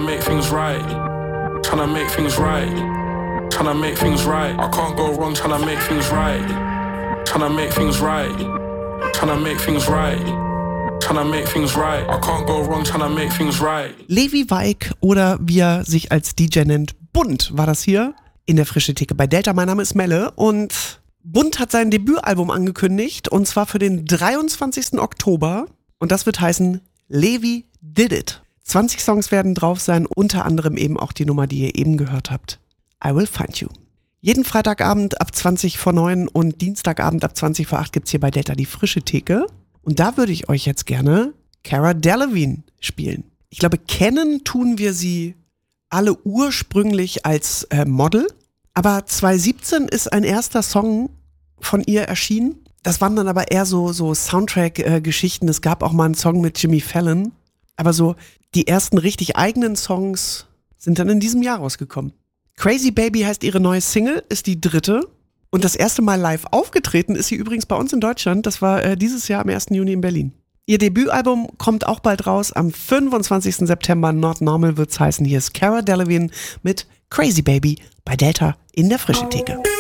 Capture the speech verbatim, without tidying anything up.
make things right. Tryna make things right. Tryna make things right. I can't go wrong tryna make things right. Tryna make things right. Tryna make things right. Tryna make things right. I can't go wrong tryna make things right. Levi Weig oder wie er sich als D J nennt, Bunt war das hier in der Frische Theke bei Delta. Mein Name ist Melle und Bunt hat sein Debütalbum angekündigt und zwar für den dreiundzwanzigsten Oktober und das wird heißen Levi Did It. zwanzig Songs werden drauf sein, unter anderem eben auch die Nummer, die ihr eben gehört habt. I Will Find You. Jeden Freitagabend ab zwanzig vor neun und Dienstagabend ab zwanzig vor acht gibt's hier bei Delta die Frische Theke. Und da würde ich euch jetzt gerne Cara Delevingne spielen. Ich glaube, kennen tun wir sie alle ursprünglich als äh, Model. Aber zwanzig siebzehn ist ein erster Song von ihr erschienen. Das waren dann aber eher so, so Soundtrack-Geschichten. Es gab auch mal einen Song mit Jimmy Fallon. Aber so die ersten richtig eigenen Songs sind dann in diesem Jahr rausgekommen. Crazy Baby heißt ihre neue Single, ist die dritte. Und das erste Mal live aufgetreten ist sie übrigens bei uns in Deutschland. Das war äh, dieses Jahr am ersten Juni in Berlin. Ihr Debütalbum kommt auch bald raus. Am fünfundzwanzigsten September. Not Normal wird's heißen. Hier ist Cara Delevingne mit Crazy Baby bei Delta in der Frische Theke.